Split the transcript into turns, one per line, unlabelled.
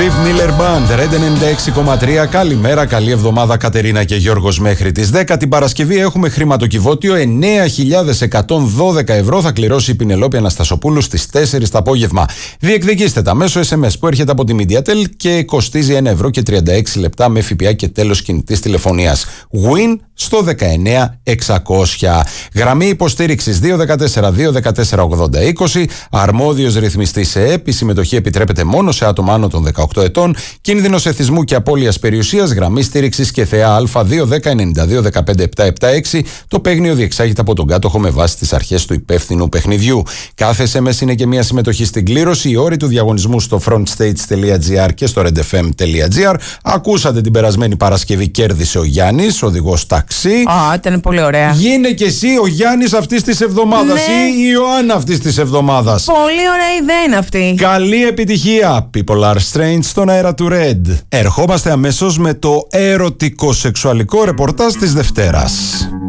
Steve Miller Band, Red 96,3. Καλημέρα, καλή εβδομάδα Κατερίνα και Γιώργος μέχρι τις 10. Την Παρασκευή έχουμε χρηματοκιβώτιο 9.112 ευρώ. Θα κληρώσει η Πινελόπη Αναστασοπούλου στις 4 το απόγευμα. Διεκδικήστε τα μέσω SMS που έρχεται από τη Mediatel και κοστίζει 1 ευρώ και 36 λεπτά με ΦΠΑ και τέλος κινητής τηλεφωνίας. Win στο 19600. Γραμμή υποστήριξης 214-214-80-20. Αρμόδιος ρυθμιστής σε ΕΕΠ. Η συμμετοχή επιτρέπεται μόνο σε άτομα άνω των 18 ετών. Κίνδυνος εθισμού και απώλειας περιουσίας. Γραμμή στήριξης και ΘΕΑ Α210-92-15-776. Το παίγνιο διεξάγεται από τον κάτοχο με βάση τις αρχές του υπεύθυνου παιχνιδιού. Κάθε SMS είναι και μια συμμετοχή στην κλήρωση. Οι όροι του διαγωνισμού στο frontstage.gr και στο redfm.gr. Ακούσατε την περασμένη Παρασκευή κέρδισε ο Γιάννης, οδηγός ταξί.
Ήταν πολύ ωραία.
Γίνε και εσύ ο Γιάννης αυτής της εβδομάδας ή η Ιωάννα αυτής της εβδομάδας.
Πολύ ωραία ιδέα είναι αυτή.
Καλή επιτυχία. People are strange στον αέρα του Red. Ερχόμαστε αμέσως με το ερωτικό σεξουαλικό ρεπορτάζ της Δευτέρας.